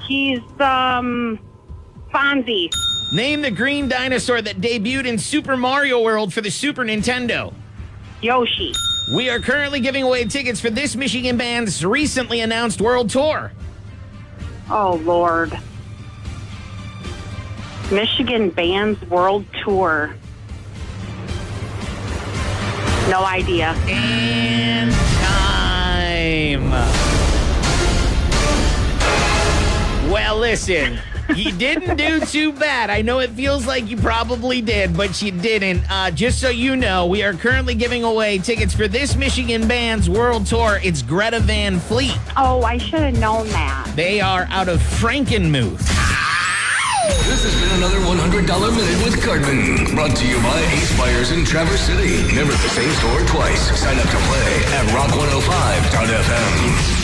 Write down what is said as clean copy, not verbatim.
He's, Fonzie. Name the green dinosaur that debuted in Super Mario World for the Super Nintendo. Yoshi. We are currently giving away tickets for this Michigan band's recently announced world tour. Oh, Lord. Michigan Band's World Tour. No idea. And time. Well, listen, you didn't do too bad. I know it feels like you probably did, but you didn't. Just so you know, we are currently giving away tickets for this Michigan band's world tour. It's Greta Van Fleet. Oh, I should have known that. They are out of Frankenmuth. This has been another $100 Minute with Cartman. Brought to you by Ace Buyers in Traverse City. Never the same store twice. Sign up to play at rock105.fm.